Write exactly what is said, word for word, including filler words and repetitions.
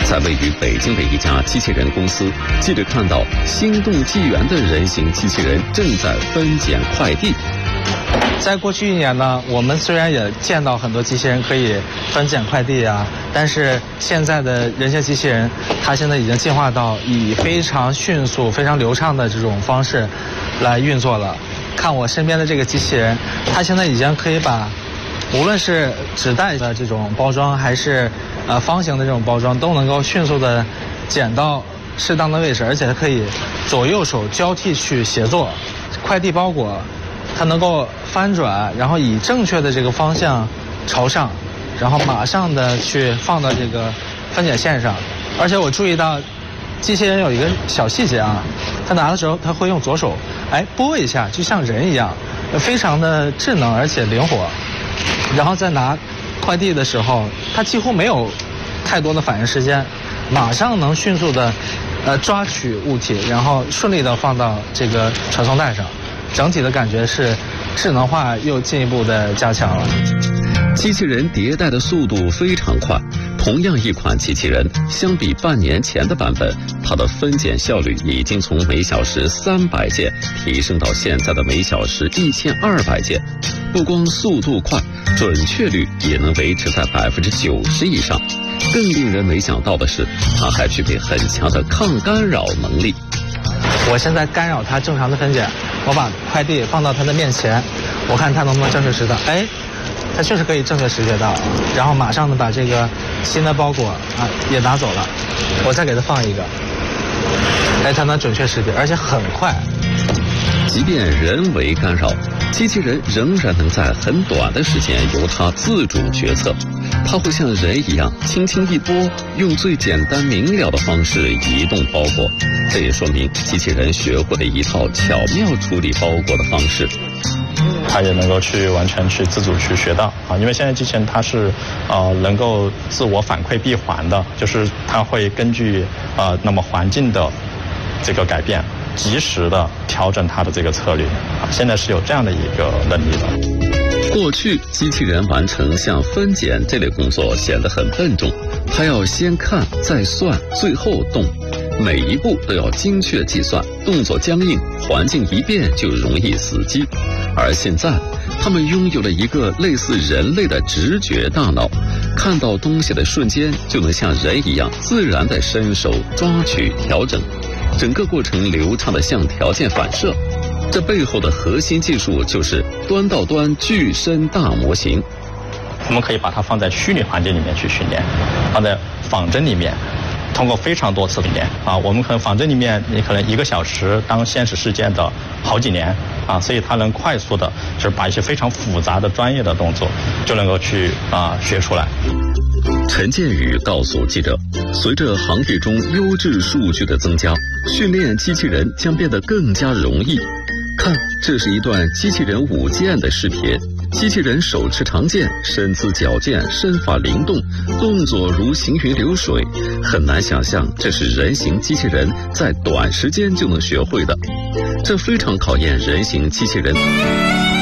在位于北京的一家机器人公司，记者看到心动纪元的人形机器人正在分拣快递。 在过去一年呢，我们虽然也见到很多机器人可以分拣快递啊，但是现在的人形机器人，它现在已经进化到以非常迅速、非常流畅的这种方式来运作了。看我身边的这个机器人，它现在已经可以把无论是纸袋的这种包装，还是呃方形的这种包装，都能够迅速的捡到适当的位置，而且它可以左右手交替去协作。快递包裹它能够翻转，然后以正确的这个方向朝上，然后马上的去放到这个分拣线上。而且我注意到机器人有一个小细节啊，它拿的时候它会用左手哎拨一下，就像人一样，非常的智能而且灵活。然后在拿快递的时候，它几乎没有太多的反应时间，马上能迅速的呃抓取物体，然后顺利的放到这个传送带上。整体的感觉是智能化又进一步的加强了。 机器人迭代的速度非常快，同样一款机器人，相比半年前的版本，它的分拣效率已经从每小时三百件提升到现在的每小时一千二百件。不光速度快，准确率也能维持在百分之九十以上。更令人没想到的是，它还具备很强的抗干扰能力。 我现在干扰它正常的分拣，我把快递放到它的面前，我看它能不能正确识到。哎，它确实可以正确识别到，然后马上的把这个新的包裹啊也拿走了。我再给它放一个，哎，它能准确识别，而且很快。 即便人为干扰，机器人仍然能在很短的时间由它自主决策。它会像人一样轻轻一拨，用最简单明了的方式移动包裹。这也说明机器人学会了一套巧妙处理包裹的方式。 它也能够去完全去自主去学到啊，因为现在机器人它是呃能够自我反馈闭环的，就是它会根据呃那么环境的这个改变，及时的调整它的这个策略啊，现在是有这样的一个能力的。 过去机器人完成像分拣这类工作显得很笨重，它要先看再算，最后动，每一步都要精确计算，动作僵硬，环境一变就容易死机。而现在他们拥有了一个类似人类的直觉大脑，看到东西的瞬间就能像人一样自然地伸手抓取调整，整个过程流畅的像条件反射。这背后的核心技术就是端到端具身大模型。 我们可以把它放在虚拟环境里面去训练，放在仿真里面，通过非常多次训练啊，我们可能仿真里面你可能一个小时当现实事件的好几年啊，所以它能快速的就是把一些非常复杂的专业的动作就能够去啊学出来。 陈建宇告诉记者，随着行业中优质数据的增加，训练机器人将变得更加容易。看，这是一段机器人舞剑的视频。机器人手持长剑，身姿矫健，身法灵动，动作如行云流水，很难想象这是人形机器人在短时间就能学会的。这非常考验人形机器人